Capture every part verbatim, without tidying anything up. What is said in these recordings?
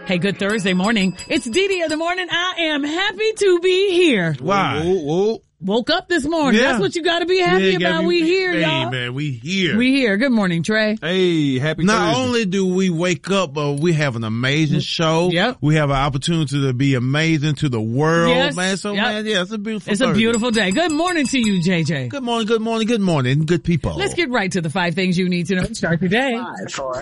Hey, good Thursday morning. It's Dee Dee of the morning. I am happy to be here. Why? Whoa, whoa. Woke up this morning. Yeah. That's what you got to be happy yeah, about. be, We here, hey, y'all. man, we here. We here. Good morning, Trey. Hey, happy Not Thursday. only do we wake up, but we have an amazing show. Yep. We have an opportunity to be amazing to the world, Yes. man. So, Yep. man, yeah, it's a beautiful It's Thursday. a beautiful day. Good morning to you, J J. Good morning, good morning, good morning, good people. Let's get right to the five things you need to know to start your day. Five, four,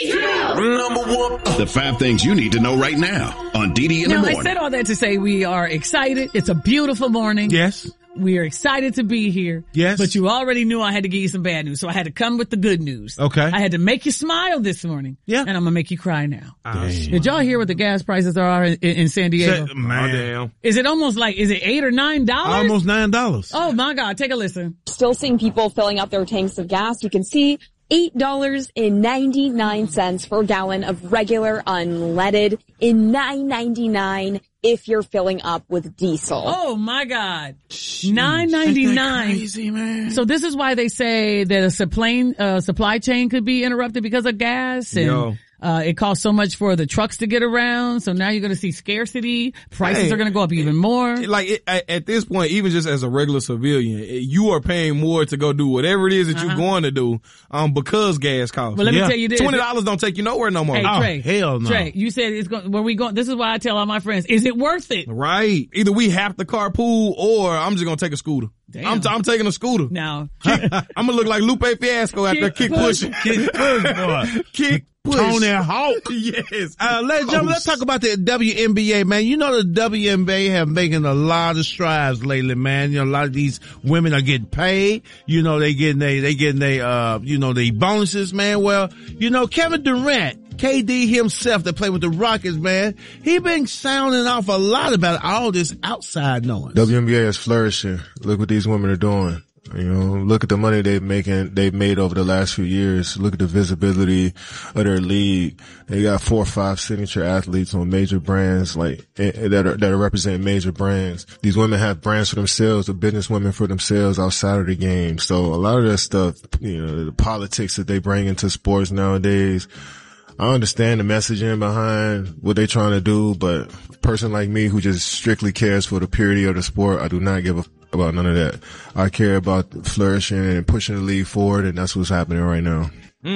Number one. The five things you need to know right now on Dee Dee in Now, the I morning. said all that to say we are excited. It's a beautiful morning. Yes. We are excited to be here. Yes. But you already knew I had to give you some bad news, so I had to come with the good news. Okay. I had to make you smile this morning. Yeah. And I'm gonna make you cry now. Damn. Did y'all hear what the gas prices are in, in San Diego? Say- man, Oh, damn. Is it almost like, is it eight or nine dollars? almost nine dollars. Oh my God, take a listen. Still seeing people filling up their tanks of gas. You can see eight dollars and ninety-nine cents for a gallon of regular unleaded and nine ninety-nine if you're filling up with diesel. Oh my God. nine ninety-nine. Crazy, man. So this is why they say that a supply, uh, supply chain could be interrupted because of gas and Yo. Uh, it costs so much for the trucks to get around. So now you're going to see scarcity. Prices Hey, are going to go up even more. Like it, at, at this point, even just as a regular civilian, you are paying more to go do whatever it is that Uh-huh. you're going to do, um, because gas costs. But let Yeah. me tell you this. Twenty dollars don't take you nowhere no more. Hey, Oh, Trey. hell no. Trey, you said it's going, when we go, this is why I tell all my friends, is it worth it? Right. Either we have to carpool or I'm just gonna take a scooter. Damn. I'm, t- I'm taking a scooter. Now, I'm gonna look like Lupe Fiasco after Kick kick pushing. Kick push, boy. Kick push. Tony Hawk. Yes. Uh, ladies and gentlemen, let's talk about the W N B A, man. You know the W N B A have making a lot of strides lately, man. You know, a lot of these women are getting paid. You know, they getting they, they getting they, uh, you know, they bonuses, man. Well, you know, Kevin Durant, K D himself that played with the Rockets, man, he been sounding off a lot about all this outside noise. W N B A is flourishing. Look what these women are doing. You know, look at the money they've making, they've made over the last few years. Look at the visibility of their league. They got four or five signature athletes on major brands, like, that are, that are representing major brands. These women have brands for themselves, the business women for themselves outside of the game. So a lot of that stuff, you know, the politics that they bring into sports nowadays, I understand the messaging behind what they're trying to do, but a person like me who just strictly cares for the purity of the sport, I do not give a f- about none of that. I care about flourishing and pushing the league forward, and that's what's happening right now.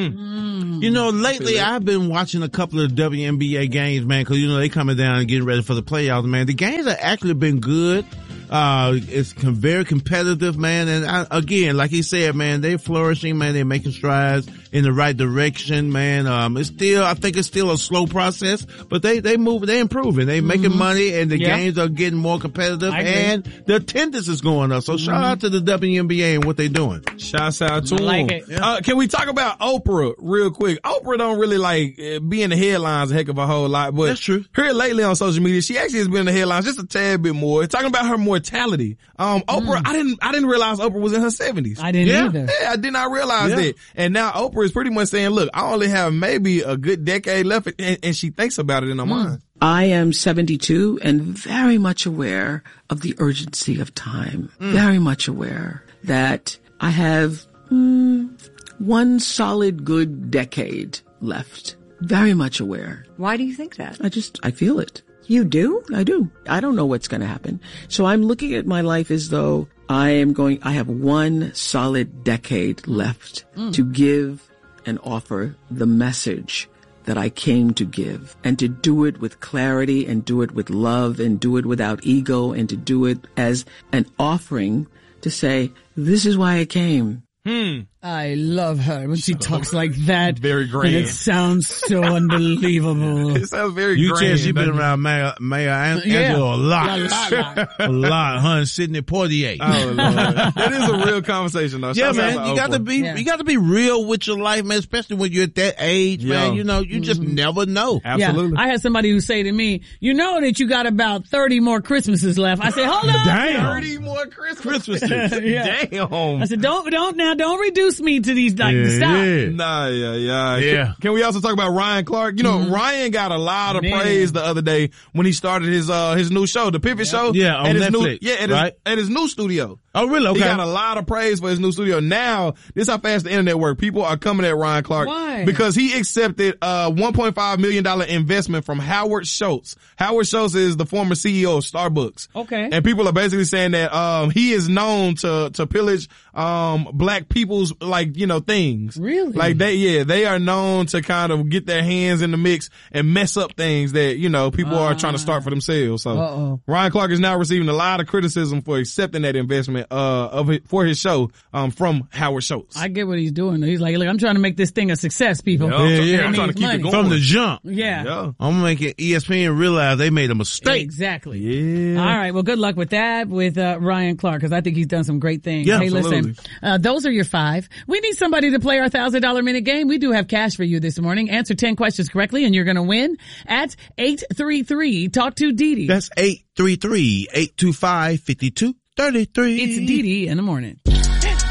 Mm. You know, lately I've been watching a couple of W N B A games, man, cause you know, they coming down and getting ready for the playoffs, man. The games have actually been good. Uh, it's com- very competitive, man. And I, again, like he said, man, they're flourishing, man. They're making strides in the right direction, man. Um, it's still, I think it's still a slow process, but they, they move, they improving. They making mm-hmm. money and the yeah. games are getting more competitive and the attendance is going up. So mm-hmm. shout out to the W N B A and what they're doing. Shouts out to I like them. it. Yeah. Uh, can we talk about Oprah real quick? Oprah don't really like uh, be in the headlines a heck of a whole lot, but that's true. Here lately on social media, she actually has been in the headlines just a tad bit more, talking about her mortality. Um, Oprah, mm. I didn't, I didn't realize Oprah was in her seventies. I didn't yeah. either. Yeah, I did not realize yeah. that. And now Oprah is pretty much saying, look, I only have maybe a good decade left, and, and she thinks about it in her mm. mind. I am seventy-two and very much aware of the urgency of time. Mm. Very much aware that I have mm, one solid good decade left. Very much aware. Why do you think that? I just, I feel it. You do? I do. I don't know what's going to happen. So I'm looking at my life as though I am going, I have one solid decade left mm. to give and offer the message that I came to give, and to do it with clarity and do it with love and do it without ego and to do it as an offering to say, this is why I came. Hmm. I love her when she talks like that. Very grand. And it sounds so unbelievable. It sounds very you grand. You said she's been around Mayor, Mayor Angela yeah. a lot. A lot. a lot, huh? Sidney Poitier. Oh, Lord. That is a real conversation, though. Yeah, Shouts man. You got to be, yeah. you got to be real with your life, man, especially when you're at that age, yeah. man. You know, you mm-hmm. just never know. Absolutely. Yeah. I had somebody who say to me, you know that you got about thirty more Christmases left. I said, hold on. Damn. thirty more Christmases. Christmases. yeah. Damn. I said, don't, don't, now don't reduce introduced me to these, like, Yeah, stop. yeah. Nah, yeah, yeah. Yeah. Can, can we also talk about Ryan Clark? You know, Mm-hmm. Ryan got a lot of Man. praise the other day when he started his, uh, his new show, The Pivot Show. Yeah, on at his Netflix, New, yeah, at his, right? at his new studio. Oh, really? Okay. He got a lot of praise for his new studio. Now, this is how fast the internet works. People are coming at Ryan Clark Why? because he accepted a one point five million dollars investment from Howard Schultz. Howard Schultz is the former C E O of Starbucks. Okay. And people are basically saying that, um, he is known to, to pillage, um, black people's, like, you know, things. Really? Like they, yeah, they are known to kind of get their hands in the mix and mess up things that, you know, people are trying to start for themselves. So Uh-oh. Ryan Clark is now receiving a lot of criticism for accepting that investment, uh, of it for his show, um, from Howard Schultz. I get what he's doing. He's like, look, I'm trying to make this thing a success, people. Yeah, I'm Yeah, try- yeah. I'm It trying to needs keep money. it going. From the jump. Yeah. Yeah. I'm gonna make it E S P N realize they made a mistake. Exactly. Yeah. All right. Well, good luck with that with uh, Ryan Clark, because I think he's done some great things. Yeah, hey, listen, absolutely. uh, those are your five. We need somebody to play our thousand dollar minute game. We do have cash for you this morning. Answer ten questions correctly, and you're going to win at eight three three. Talk to Dee Dee. That's eight three three, eight two five, five two three three. It's Dee Dee in the morning.